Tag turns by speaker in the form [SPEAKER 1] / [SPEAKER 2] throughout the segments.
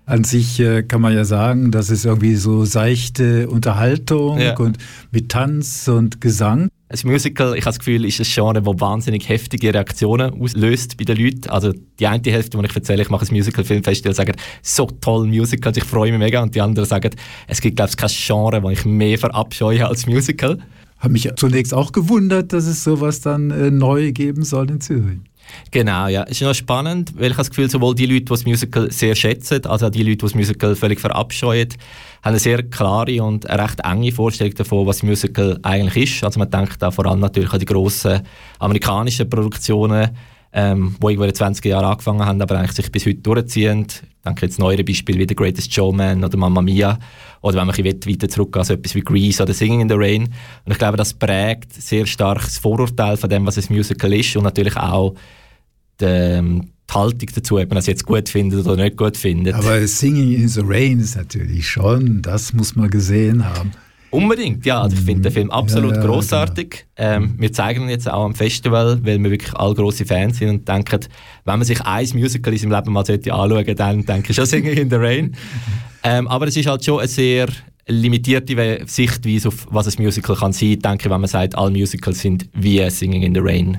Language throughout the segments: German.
[SPEAKER 1] An sich kann man ja sagen, das ist irgendwie so seichte Unterhaltung und mit Tanz und Gesang.
[SPEAKER 2] Ein Musical, ich habe das Gefühl, ist ein Genre, das wahnsinnig heftige Reaktionen auslöst bei den Leuten. Also die eine Hälfte, die ich erzähle, ich mache ein Musical-Filmfestival, sagen, so toll Musicals, ich freue mich mega. Und die anderen sagen, es gibt, glaube ich, kein Genre, das ich mehr verabscheue als Musical.
[SPEAKER 1] Habe mich zunächst auch gewundert, dass es sowas dann neu geben soll in Zürich.
[SPEAKER 2] Genau, ja. Es ist noch spannend, weil ich habe das Gefühl, sowohl die Leute, die das Musical sehr schätzen, als auch die Leute, die das Musical völlig verabscheuen, haben eine sehr klare und eine recht enge Vorstellung davon, was Musical eigentlich ist. Also man denkt da vor allem natürlich an die grossen amerikanischen Produktionen, die irgendwo in den 20er Jahren angefangen haben, aber eigentlich sich bis heute durchziehen. Ich denke jetzt neuere Beispiele wie The Greatest Showman oder Mamma Mia. Oder wenn man ein bisschen weiter zurückgeht, so etwas wie Grease oder Singing in the Rain. Und ich glaube, das prägt sehr stark das Vorurteil von dem, was ein Musical ist und natürlich auch die Haltung dazu, ob man das jetzt gut findet oder nicht gut findet.
[SPEAKER 1] Aber Singing in the Rain ist natürlich schon, das muss man gesehen haben.
[SPEAKER 2] Unbedingt, ja. Also ich finde den Film absolut grossartig. Genau. Wir zeigen ihn jetzt auch am Festival, weil wir wirklich alle grosse Fans sind und denken, wenn man sich ein Musical in seinem Leben mal anschauen sollte, dann denke ich schon Singing in the Rain. Aber es ist halt schon eine sehr limitierte Sichtweise auf was ein Musical kann sein. Ich denke, wenn man sagt, alle Musicals sind wie Singing in the Rain.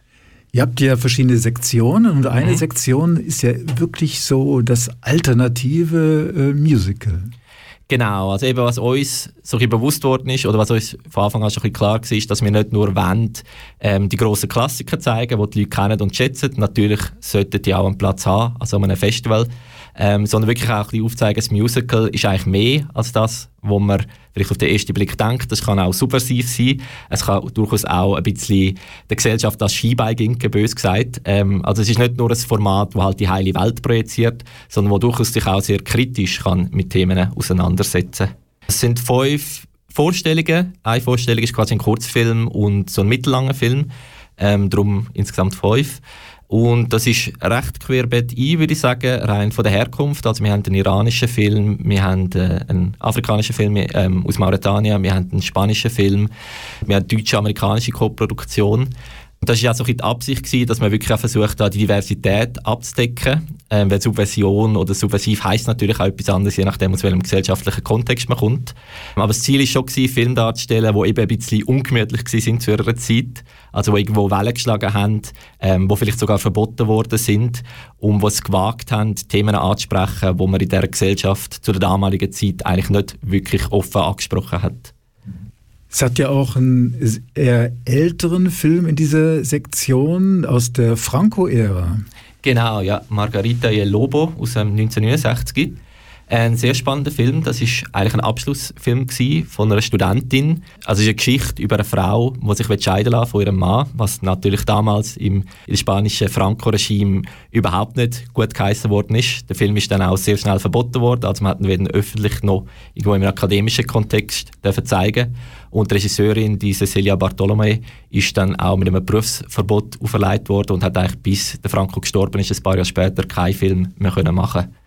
[SPEAKER 1] Ihr habt ja verschiedene Sektionen und eine Sektion ist ja wirklich so das alternative Musical.
[SPEAKER 2] Genau, also eben was uns so ein bisschen bewusst worden ist oder was uns von Anfang an schon ein bisschen klar war, ist, dass wir nicht nur wollen, die grossen Klassiker zeigen, die die Leute kennen und schätzen. Natürlich sollten die auch einen Platz haben, also an einem Festival. Sondern wirklich auch ein bisschen aufzeigen, das Musical ist eigentlich mehr als das, wo man vielleicht auf den ersten Blick denkt. Das kann auch subversiv sein. Es kann durchaus auch ein bisschen der Gesellschaft als Schienbein ginken, bös gesagt. Also es ist nicht nur ein Format, das halt die heile Welt projiziert, sondern wo durchaus sich auch sehr kritisch kann mit Themen auseinandersetzen. Es sind 5 Vorstellungen. Eine Vorstellung ist quasi ein Kurzfilm und so ein mittellanger Film. Darum insgesamt 5. Und das ist recht querbeet würde ich sagen, rein von der Herkunft. Also wir haben einen iranischen Film, wir haben einen afrikanischen Film aus Mauretanien, wir haben einen spanischen Film, wir haben eine deutsche-amerikanische Koproduktion. Und das war auch so die Absicht gewesen, dass man wirklich auch versucht hat, die Diversität abzudecken. Weil Subversion oder subversiv heisst natürlich auch etwas anderes, je nachdem, aus welchem gesellschaftlichen Kontext man kommt. Aber das Ziel war schon, Filme darzustellen, die eben ein bisschen ungemütlich waren zu ihrer Zeit. Also die irgendwo Wellen geschlagen haben, die vielleicht sogar verboten worden sind und die es gewagt haben, Themen anzusprechen, die man in dieser Gesellschaft zu der damaligen Zeit eigentlich nicht wirklich offen angesprochen hat.
[SPEAKER 1] Es hat ja auch einen eher älteren Film in dieser Sektion aus der Franco-Ära.
[SPEAKER 2] Genau, ja. Margarita y el Lobo aus dem 1969. Ein sehr spannender Film. Das war eigentlich ein Abschlussfilm von einer Studentin. Also es ist eine Geschichte über eine Frau, die sich scheiden lassen von ihrem Mann, was natürlich damals im spanischen Franco-Regime überhaupt nicht gut geheissen worden ist. Der Film ist dann auch sehr schnell verboten worden, also man hat ihn weder öffentlich noch irgendwo im akademischen Kontext zeigen. Und die Regisseurin, die Cecilia Bartolomé, ist dann auch mit einem Berufsverbot auferlegt worden und hat eigentlich bis der Franco gestorben ist, ein paar Jahre später, keinen Film mehr machen können.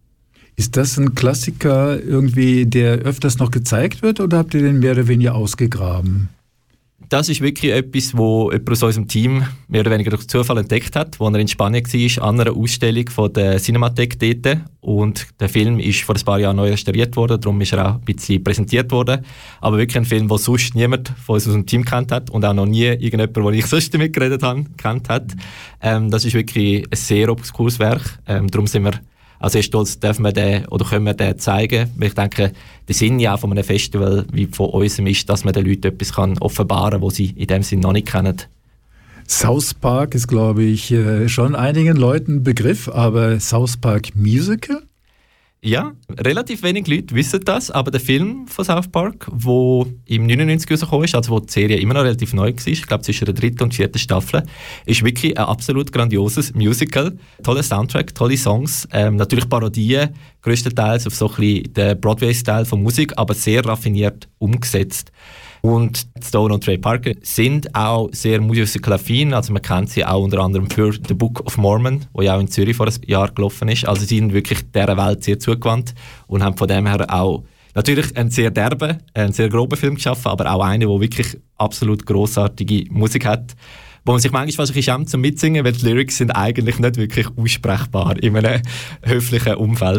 [SPEAKER 1] Ist das ein Klassiker irgendwie, der öfters noch gezeigt wird, oder habt ihr den mehr oder weniger ausgegraben?
[SPEAKER 2] Das ist wirklich etwas, wo jemand aus unserem Team mehr oder weniger durch Zufall entdeckt hat, als er in Spanien war, an einer Ausstellung von der Cinemathek dort. Und der Film ist vor ein paar Jahren neu restauriert worden, darum ist er auch ein bisschen präsentiert worden. Aber wirklich ein Film, den sonst niemand von uns aus unserem Team kennt hat und auch noch nie irgendjemand, der ich sonst damit geredet habe, kennt hat. Das ist wirklich ein sehr obskures Werk. Darum sind wir sehr stolz, können wir den zeigen. Weil ich denke, der Sinn ja auch von einem Festival wie von unserem ist, dass man den Leuten etwas offenbaren kann, was sie in dem Sinn noch nicht kennen.
[SPEAKER 1] South Park ist, glaube ich, schon einigen Leuten ein Begriff, aber South Park Musical?
[SPEAKER 2] Ja, relativ wenig Leute wissen das, aber der Film von South Park, der im 99 rausgekommen ist, also wo die Serie immer noch relativ neu war, ich glaube zwischen der 3. und 4. Staffel, ist wirklich ein absolut grandioses Musical. Toller Soundtrack, tolle Songs, natürlich Parodien, größtenteils auf so ein bisschen den Broadway-Style von Musik, aber sehr raffiniert umgesetzt. Und Stone und Trey Parker sind auch sehr musical-affin, also man kennt sie auch unter anderem für The Book of Mormon, wo ja auch in Zürich vor einem Jahr gelaufen ist. Also sie sind wirklich dieser Welt sehr zugewandt und haben von dem her auch natürlich einen sehr derben, einen sehr groben Film geschaffen, aber auch einen, der wirklich absolut grossartige Musik hat, wo man sich manchmal fast ein bisschen schämt zum Mitsingen, weil die Lyrics sind eigentlich nicht wirklich aussprechbar in einem höflichen Umfeld.